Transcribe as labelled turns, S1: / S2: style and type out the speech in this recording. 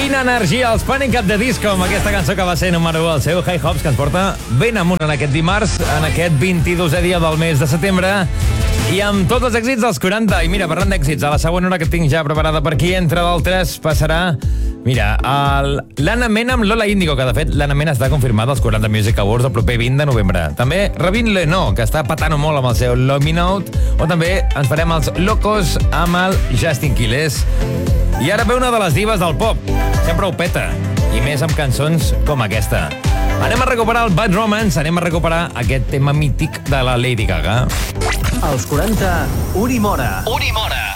S1: Quina energia, els Panic at the Disco, amb aquesta cançó que va ser número 1 al seu High Hopes, que ens porta ben amunt en aquest dimarts, en aquest 22è dia del mes de setembre, i amb tots els èxits dels 40. I mira, parlant d'èxits, a la següent hora que tinc ja preparada per aquí, entre d'altres, passarà... Mira, l'Anna Mena amb Lola Índigo, que de fet l'Anna Mena està confirmada als 40 Music Awards del proper 20 de novembre. També Rabin Leno, que està patant molt amb el seu Love Me Not, o també ens farem els Locos amb el Justin Quiles. I ara ve una de les divas del pop. Sempre ho peta, i més amb cançons com aquesta. Anem a recuperar el Bad Romance, anem a recuperar aquest tema mític de la Lady Gaga.
S2: Als 40, Uri Mora.
S3: Uri Mora.